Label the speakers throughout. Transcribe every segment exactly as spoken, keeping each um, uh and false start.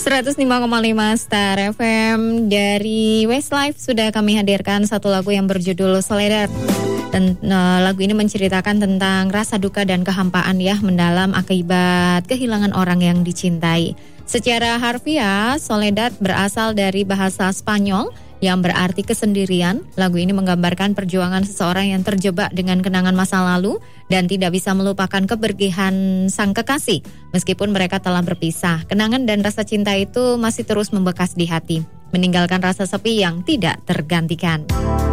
Speaker 1: seratus lima koma lima Star F M. Dari Westlife sudah kami hadirkan satu lagu yang berjudul Soledad. Dan uh, lagu ini menceritakan tentang rasa duka dan kehampaan ya mendalam akibat kehilangan orang yang dicintai. Secara harfiah, Soledad berasal dari bahasa Spanyol yang berarti kesendirian. Lagu ini menggambarkan perjuangan seseorang yang terjebak dengan kenangan masa lalu dan tidak bisa melupakan kepergian sang kekasih. Meskipun mereka telah berpisah, kenangan dan rasa cinta itu masih terus membekas di hati, meninggalkan rasa sepi yang tidak tergantikan.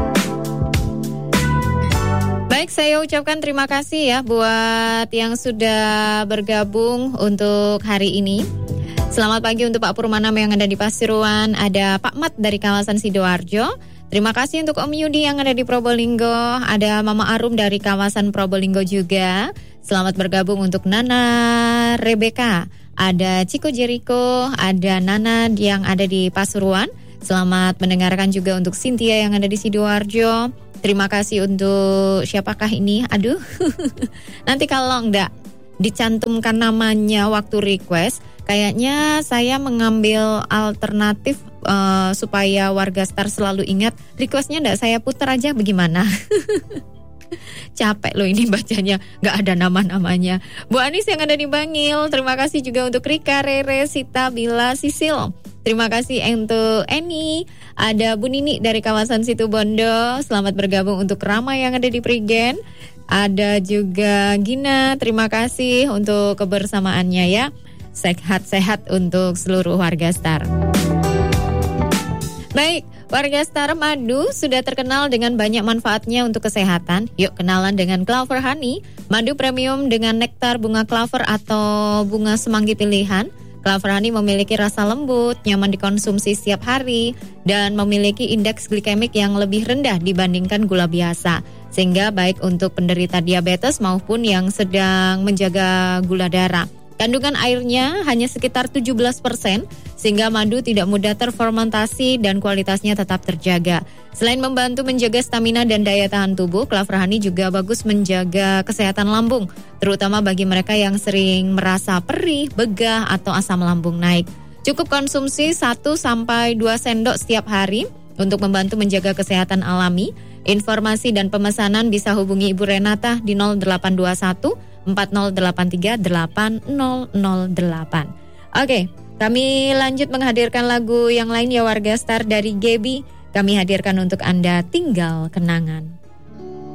Speaker 1: Baik, saya ucapkan terima kasih ya buat yang sudah bergabung untuk hari ini. Selamat pagi untuk Pak Purmanam yang ada di Pasuruan, ada Pak Mat dari kawasan Sidoarjo. Terima kasih untuk Om Yudi yang ada di Probolinggo, ada Mama Arum dari kawasan Probolinggo juga. Selamat bergabung untuk Nana Rebeka, ada Ciko Jericho, ada Nana yang ada di Pasuruan. Selamat mendengarkan juga untuk Cynthia yang ada di Sidoarjo. Terima kasih untuk siapakah ini? Aduh, nanti kalau enggak dicantumkan namanya waktu request, kayaknya saya mengambil alternatif uh, supaya warga Star selalu ingat. Requestnya enggak saya putar aja bagaimana? Capek loh ini bacanya, nggak ada nama-namanya. Bu Anis yang ada di Bangil, terima kasih juga untuk Rika, Rere, Sita, Bila, Sisil. Terima kasih untuk Eni. Ada Bu Nini dari kawasan Situbondo. Selamat bergabung untuk Rama yang ada di Prigen. Ada juga Gina. Terima kasih untuk kebersamaannya ya. Sehat-sehat untuk seluruh warga Star. Baik, warga Star, madu sudah terkenal dengan banyak manfaatnya untuk kesehatan. Yuk kenalan dengan Clover Honey, madu premium dengan nektar bunga clover atau bunga semanggi pilihan. Clover Honey memiliki rasa lembut, nyaman dikonsumsi setiap hari, dan memiliki indeks glikemik yang lebih rendah dibandingkan gula biasa. Sehingga baik untuk penderita diabetes maupun yang sedang menjaga gula darah. Kandungan airnya hanya sekitar tujuh belas persen, sehingga madu tidak mudah terfermentasi dan kualitasnya tetap terjaga. Selain membantu menjaga stamina dan daya tahan tubuh, Clover Honey juga bagus menjaga kesehatan lambung, terutama bagi mereka yang sering merasa perih, begah, atau asam lambung naik. Cukup konsumsi satu sampai dua sendok setiap hari untuk membantu menjaga kesehatan alami. Informasi dan pemesanan bisa hubungi Ibu Renata di nol delapan dua satu empat nol delapan tiga delapan nol nol delapan. Oke, kami lanjut menghadirkan lagu yang lain ya warga Star dari Gaby. Kami hadirkan untuk Anda Tinggal Kenangan.